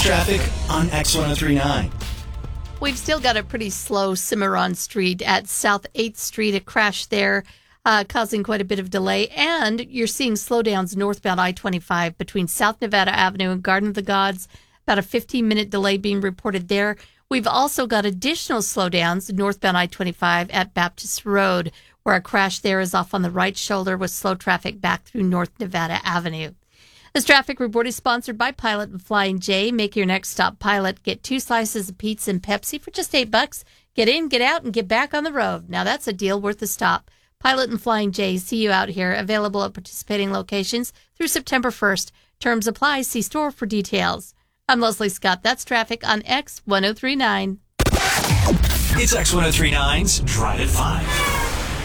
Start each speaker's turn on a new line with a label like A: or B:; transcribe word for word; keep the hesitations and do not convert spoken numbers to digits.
A: That's traffic on X one oh three point nine.
B: We've still got a pretty slow Cimarron Street at South eighth Street. A crash there uh, causing quite a bit of delay. And you're seeing slowdowns northbound I twenty-five between South Nevada Avenue and Garden of the Gods. About a fifteen-minute delay being reported there. We've also got additional slowdowns northbound I twenty-five at Baptist Road, where a crash there is off on the right shoulder with slow traffic back through North Nevada Avenue. This traffic report is sponsored by Pilot and Flying J. Make your next stop Pilot. Get two slices of pizza and Pepsi for just eight bucks. Get in, get out, and get back on the road. Now that's a deal worth a stop. Pilot and Flying J. See you out here. Available at participating locations through September first. Terms apply. See store for details. I'm Leslie Scott. That's traffic on X one oh three point nine.
A: It's X one oh three point nine's Drive at five.